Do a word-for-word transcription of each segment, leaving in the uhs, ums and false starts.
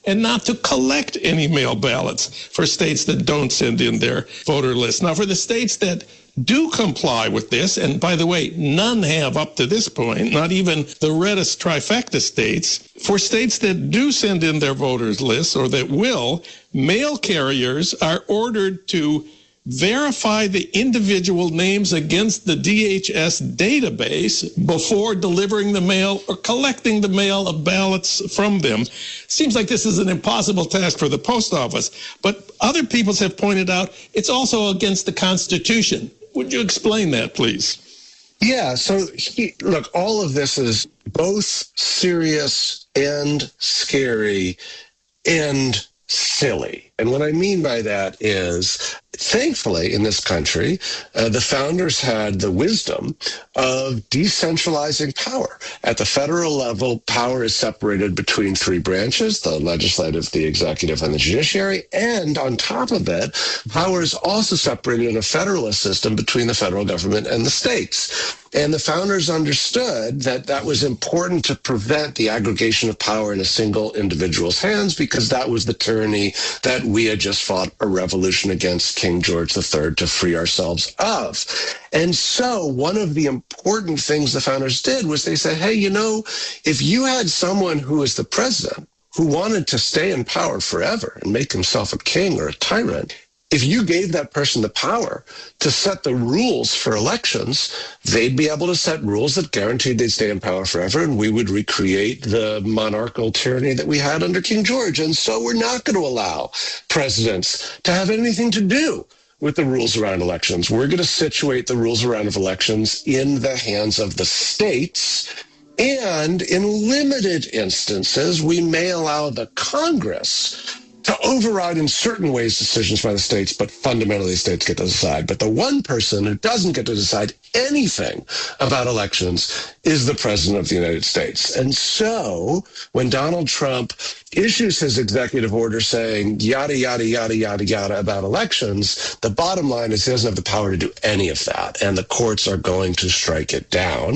and not to collect any mail ballots for states that don't send in their voter lists. Now, for the states that do comply with this, and by the way, none have up to this point, not even the reddest trifecta states. For states that do send in their voters lists, or that will, mail carriers are ordered to verify the individual names against the D H S database before delivering the mail or collecting the mail of ballots from them. Seems like this is an impossible task for the post office, but other people have pointed out it's also against the Constitution. Would you explain that, please? Yeah, so he, look, all of this is both serious and scary and silly. And what I mean by that is, thankfully, in this country, uh, the founders had the wisdom of decentralizing power. At the federal level, power is separated between three branches, the legislative, the executive, and the judiciary. And on top of it, power is also separated in a federalist system between the federal government and the states. And the founders understood that that was important to prevent the aggregation of power in a single individual's hands, because that was the tyranny that we had just fought a revolution against King George the Third to free ourselves of. And so one of the important things the founders did was they said, hey, you know, if you had someone who was the president who wanted to stay in power forever and make himself a king or a tyrant, if you gave that person the power to set the rules for elections, they'd be able to set rules that guaranteed they'd stay in power forever, and we would recreate the monarchical tyranny that we had under King George. And so we're not going to allow presidents to have anything to do with the rules around elections. We're going to situate the rules around elections in the hands of the states. And in limited instances, we may allow the Congress to override in certain ways decisions by the states, but fundamentally the states get to decide. But the one person who doesn't get to decide anything about elections is the president of the United States. And so when Donald Trump issues his executive order saying yada, yada, yada, yada, yada about elections, the bottom line is he doesn't have the power to do any of that. And the courts are going to strike it down.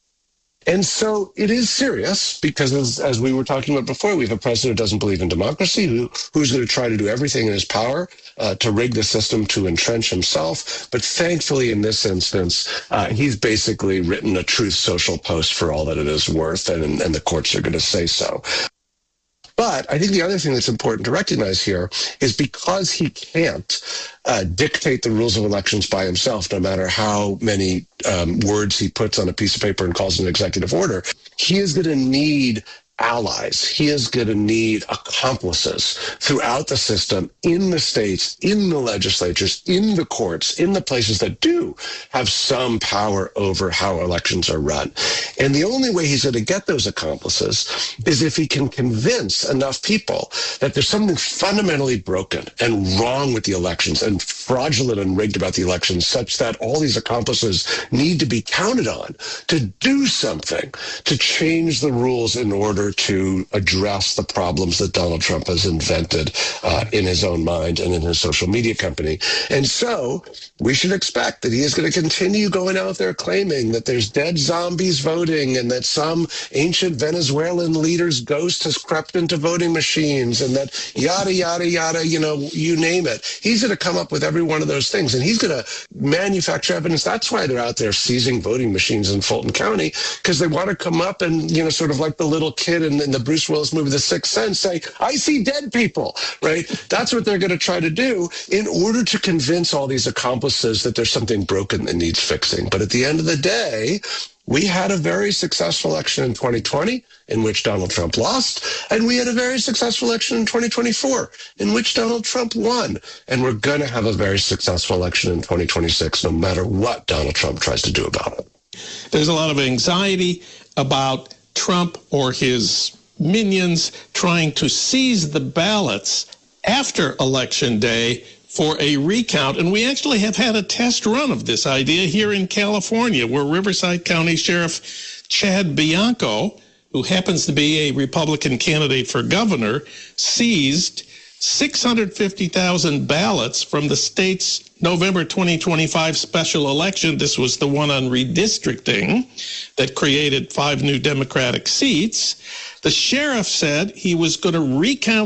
And so it is serious because, as, as we were talking about before, we have a president who doesn't believe in democracy, who who's going to try to do everything in his power uh, to rig the system to entrench himself. But thankfully, in this instance, uh, he's basically written a Truth Social post for all that it is worth, and, and the courts are going to say so. But I think the other thing that's important to recognize here is because he can't uh, dictate the rules of elections by himself, no matter how many um, words he puts on a piece of paper and calls an executive order, he is going to need allies. He is going to need accomplices throughout the system, in the states, in the legislatures, in the courts, in the places that do have some power over how elections are run. And the only way he's going to get those accomplices is if he can convince enough people that there's something fundamentally broken and wrong with the elections and fraudulent and rigged about the elections, such that all these accomplices need to be counted on to do something to change the rules in order to address the problems that Donald Trump has invented uh, in his own mind and in his social media company. And so we should expect that he is going to continue going out there claiming that there's dead zombies voting and that some ancient Venezuelan leader's ghost has crept into voting machines and that yada, yada, yada, you know, you name it. He's going to come up with every one of those things, and he's going to manufacture evidence. That's why they're out there seizing voting machines in Fulton County, because they want to come up and, you know, sort of like the little kid in, in the Bruce Willis movie, The Sixth Sense, say, I see dead people, right? That's what they're going to try to do in order to convince all these accomplices that there's something broken that needs fixing. But at the end of the day, we had a very successful election in twenty twenty in which Donald Trump lost, and we had a very successful election in twenty twenty-four in which Donald Trump won. And we're going to have a very successful election in twenty twenty-six, no matter what Donald Trump tries to do about it. There's a lot of anxiety about Trump or his minions trying to seize the ballots after Election Day for a recount. And we actually have had a test run of this idea here in California, where Riverside County Sheriff Chad Bianco, who happens to be a Republican candidate for governor, seized six hundred fifty thousand ballots from the state's November twenty twenty-five special election. This was the one on redistricting that created five new Democratic seats. The sheriff said he was going to recount